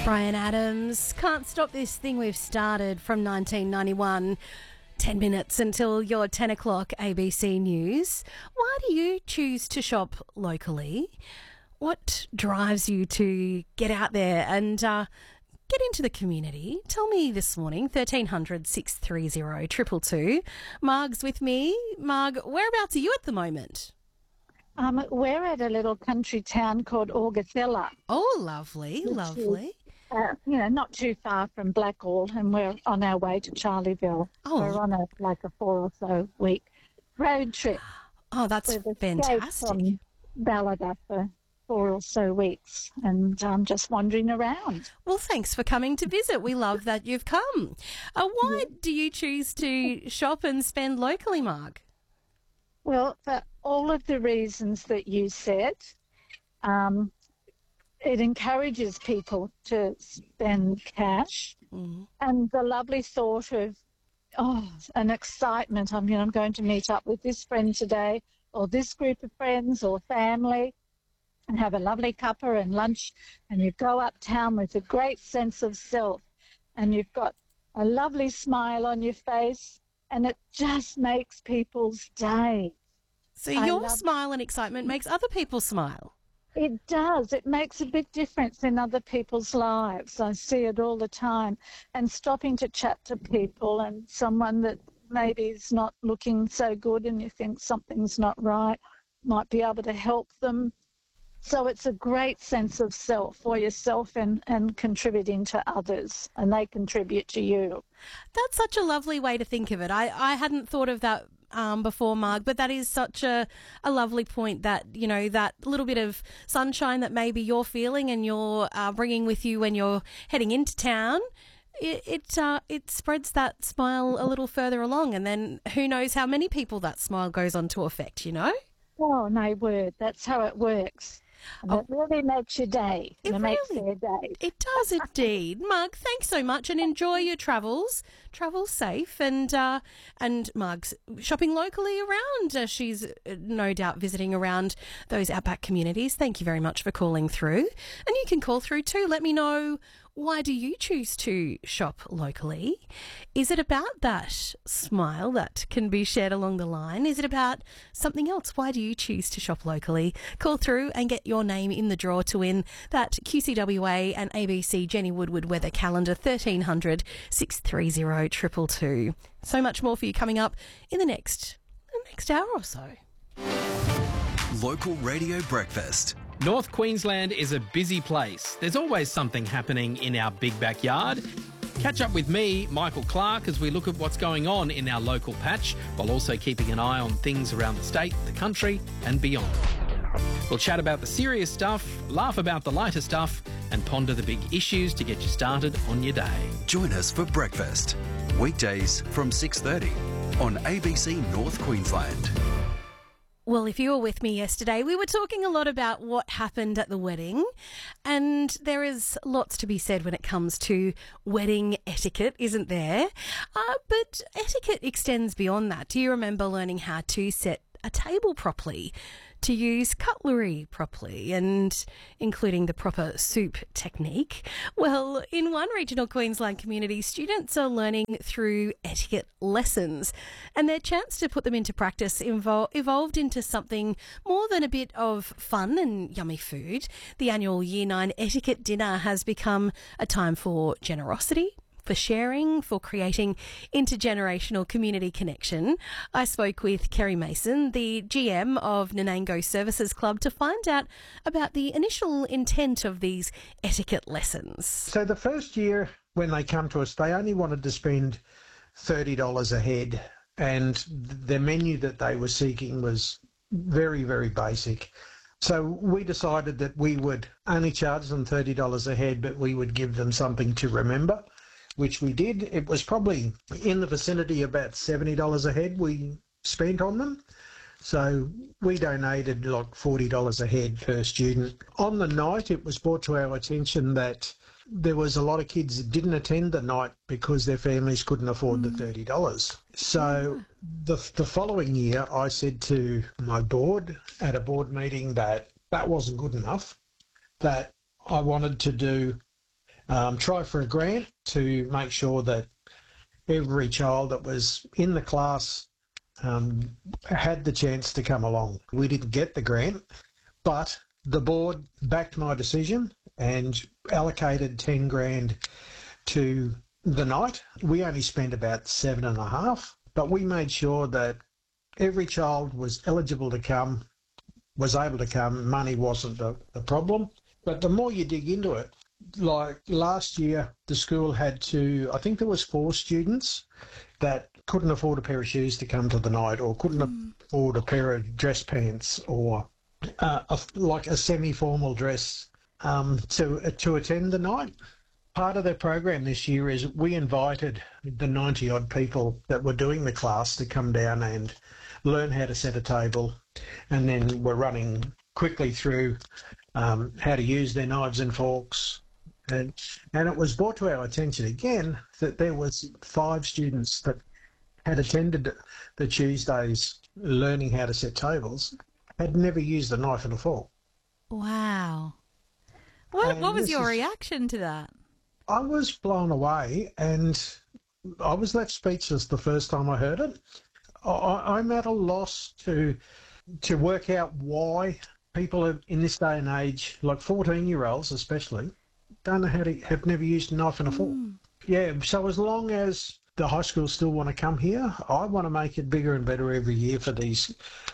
Bryan Adams, Can't Stop This Thing We've Started from 1991. 10 minutes until your 10 o'clock ABC News. Why do you choose to shop locally? What drives you to get out there and get into the community? Tell me this morning, 1300 630 222. Marg's with me. Marg, whereabouts are you at the moment? We're at a little country town called Augathella. Oh, lovely, lovely. Not too far from Blackall, and we're on our way to Charleville. Oh. We're on a 4 or so week road trip. Oh, that's We've escaped fantastic. from Ballaga for 4 or so weeks, and I'm just wandering around. Well, thanks for coming to visit. We love that you've come. Why do you choose to shop and spend locally, Marg? Well, for all of the reasons that you said, it encourages people to spend cash, and the lovely thought of, an excitement. I'm going to meet up with this friend today, or this group of friends or family, and have a lovely cuppa and lunch, and you go uptown with a great sense of self, and you've got a lovely smile on your face, and it just makes people's day. So your smile and excitement makes other people smile. It does. It makes a big difference in other people's lives. I see it all the time. And stopping to chat to people, and someone that maybe is not looking so good and you think something's not right, might be able to help them. So it's a great sense of self for yourself and contributing to others, and they contribute to you. That's such a lovely way to think of it. I hadn't thought of that before, Marg, but that is such a lovely point, that, that little bit of sunshine that maybe you're feeling and you're bringing with you when you're heading into town. It spreads that smile a little further along, and then who knows how many people that smile goes on to affect, Oh, my word. That's how it works. And it really makes your day. It makes their day. It does indeed. Marg, thanks so much, and enjoy your travels. Travel safe, and Marg's shopping locally around. She's no doubt visiting around those outback communities. Thank you very much for calling through. And you can call through too. Let me know, why do you choose to shop locally? Is it about that smile that can be shared along the line? Is it about something else? Why do you choose to shop locally? Call through and get your name in the draw to win that QCWA and ABC Jenny Woodward weather calendar, 1300 630 222. So much more for you coming up in the next hour or so. Local Radio Breakfast. North Queensland is a busy place. There's always something happening in our big backyard. Catch up with me, Michael Clark, as we look at what's going on in our local patch, while also keeping an eye on things around the state, the country and beyond. We'll chat about the serious stuff, laugh about the lighter stuff and ponder the big issues to get you started on your day. Join us for breakfast. Weekdays from 6:30 on ABC North Queensland. Well, if you were with me yesterday, we were talking a lot about what happened at the wedding, and there is lots to be said when it comes to wedding etiquette, isn't there? But etiquette extends beyond that. Do you remember learning how to set a table properly, to use cutlery properly, and including the proper soup technique? Well, in one regional Queensland community, students are learning through etiquette lessons, and their chance to put them into practice evolved into something more than a bit of fun and yummy food. The annual Year 9 etiquette dinner has become a time for generosity, for sharing, for creating intergenerational community connection. I spoke with Kerry Mason, the GM of Nanango Services Club, to find out about the initial intent of these etiquette lessons. So the first year when they come to us, they only wanted to spend $30 a head, and the menu that they were seeking was very, very basic. So we decided that we would only charge them $30 a head, but we would give them something to remember, which we did. It was probably in the vicinity of about $70 a head we spent on them. So we donated like $40 a head per student. On the night, it was brought to our attention that there was a lot of kids that didn't attend the night because their families couldn't afford the $30. So the following year, I said to my board at a board meeting that wasn't good enough, that I wanted to do try for a grant to make sure that every child that was in the class had the chance to come along. We didn't get the grant, but the board backed my decision and allocated 10 grand to the night. We only spent about 7.5, but we made sure that every child was eligible to come, was able to come. Money wasn't the problem. But the more you dig into it, like last year, the school had to, I think there was 4 students that couldn't afford a pair of shoes to come to the night, or couldn't afford a pair of dress pants, or like a semi-formal dress to attend the night. Part of the program this year is we invited the 90-odd people that were doing the class to come down and learn how to set a table, and then we're running quickly through how to use their knives and forks. And it was brought to our attention again that there was 5 students that had attended the Tuesdays learning how to set tables, had never used a knife and a fork. Wow. What was your reaction to that? I was blown away, and I was left speechless the first time I heard it. I'm at a loss to work out why people in this day and age, like 14-year-olds especially, don't know how to, have never used a knife and a fork. Yeah, so as long as the high schools still want to come here, I want to make it bigger and better every year for these,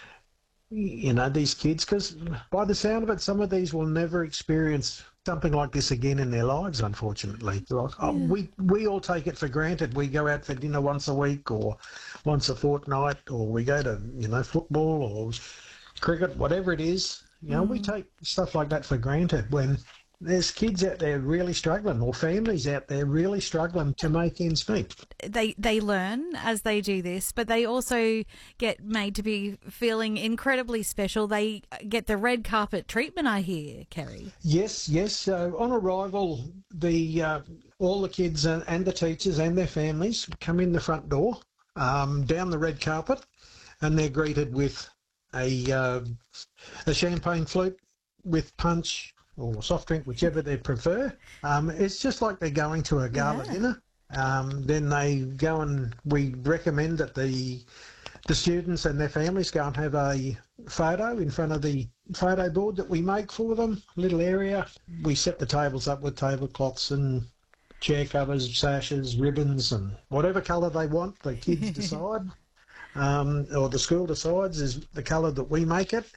these kids, because by the sound of it, some of these will never experience something like this again in their lives, unfortunately. We all take it for granted. We go out for dinner once a week or once a fortnight, or we go to, football or cricket, whatever it is. We take stuff like that for granted when there's kids out there really struggling, or families out there really struggling to make ends meet. They learn as they do this, but they also get made to be feeling incredibly special. They get the red carpet treatment, I hear, Kerry. Yes. So on arrival, all the kids and the teachers and their families come in the front door, down the red carpet, and they're greeted with a champagne flute with punch or soft drink, whichever they prefer. It's just like they're going to a gala dinner. Then they go, and we recommend that the students and their families go and have a photo in front of the photo board that we make for them, little area. We set the tables up with tablecloths and chair covers, sashes, ribbons, and whatever colour they want, the kids decide, or the school decides is the colour that we make it.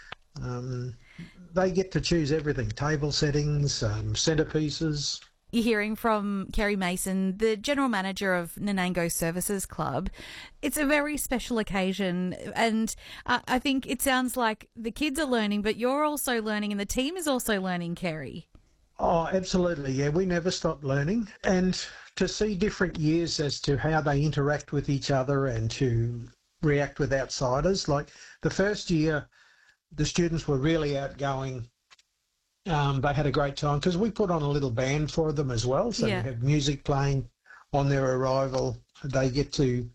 They get to choose everything, table settings, centerpieces. You're hearing from Kerry Mason, the General Manager of Nanango Services Club. It's a very special occasion, and I think it sounds like the kids are learning, but you're also learning, and the team is also learning, Kerry. Oh, absolutely, yeah. We never stop learning. And to see different years as to how they interact with each other and to react with outsiders. Like the first year, the students were really outgoing. They had a great time because we put on a little band for them as well. So we have music playing on their arrival. They get to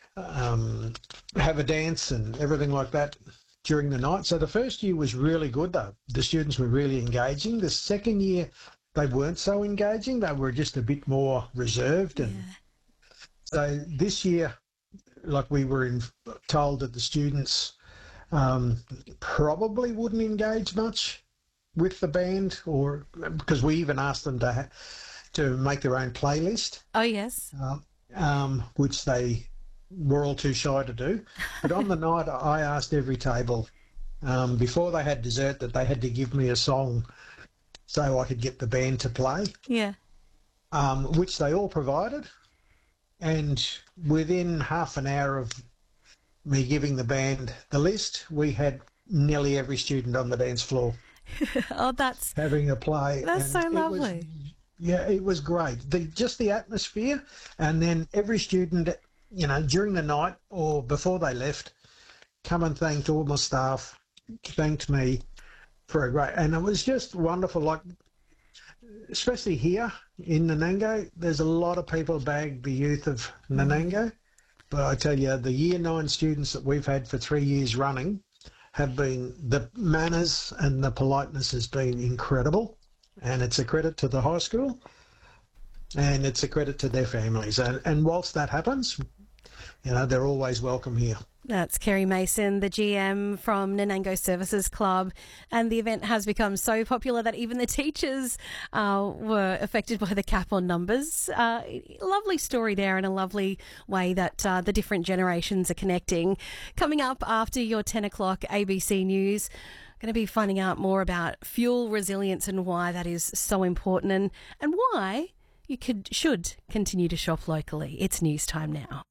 have a dance and everything like that during the night. So the first year was really good, though. The students were really engaging. The second year, they weren't so engaging. They were just a bit more reserved. And so this year, like we were told that the students probably wouldn't engage much with the band, or because we even asked them to make their own playlist. Oh, yes. Which they were all too shy to do. But on the night, I asked every table before they had dessert that they had to give me a song so I could get the band to play. Yeah. Which they all provided. And within half an hour of me giving the band the list, we had nearly every student on the dance floor. Oh, that's having a play. That's so lovely. It was great. Just the atmosphere, and then every student, during the night or before they left, come and thanked all my staff, thanked me for a great, and it was just wonderful. Like, especially here in Nanango, there's a lot of people bag the youth of Nanango. But I tell you, the Year 9 students that we've had for 3 years running have been, the manners and the politeness has been incredible, and it's a credit to the high school. and it's a credit to their families. And whilst that happens, they're always welcome here. That's Kerry Mason, the GM from Nanango Services Club. And the event has become so popular that even the teachers were affected by the cap on numbers. Lovely story there, and a lovely way that the different generations are connecting. Coming up after your 10 o'clock ABC News, going to be finding out more about fuel resilience and why that is so important, and why you should continue to shop locally. It's news time now.